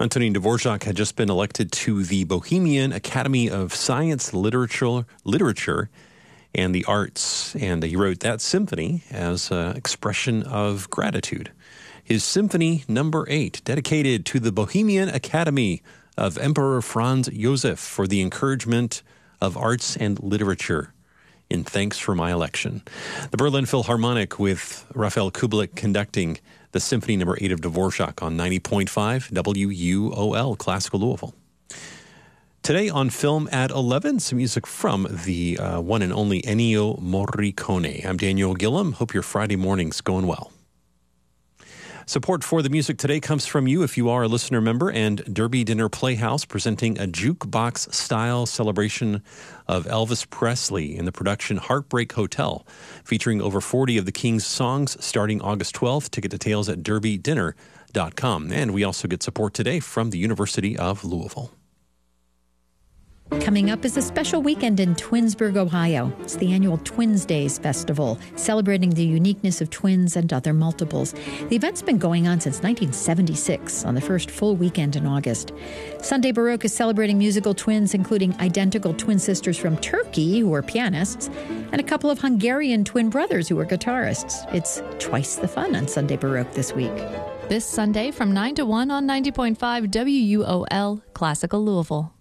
Antonin Dvorak had just been elected to the Bohemian Academy of Science, Literature, and the Arts, and he wrote that symphony as an expression of gratitude. His Symphony No. 8, dedicated to the Bohemian Academy of Emperor Franz Josef for the encouragement of arts and literature, in thanks for my election. The Berlin Philharmonic with Rafael Kubelik conducting the Symphony No. 8 of Dvorak on 90.5 WUOL, Classical Louisville. Today on Film at 11, some music from the one and only Ennio Morricone. I'm Daniel Gillum. Hope your Friday morning's going well. Support for the music today comes from you if you are a listener member, and Derby Dinner Playhouse presenting a jukebox-style celebration of Elvis Presley in the production Heartbreak Hotel, featuring over 40 of the King's songs starting August 12th. Ticket details at derbydinner.com. And we also get support today from the University of Louisville. Coming up is a special weekend in Twinsburg, Ohio. It's the annual Twins Days Festival, celebrating the uniqueness of twins and other multiples. The event's been going on since 1976, on the first full weekend in August. Sunday Baroque is celebrating musical twins, including identical twin sisters from Turkey, who are pianists, and a couple of Hungarian twin brothers who are guitarists. It's twice the fun on Sunday Baroque this week. This Sunday from 9 to 1 on 90.5 WUOL, Classical Louisville.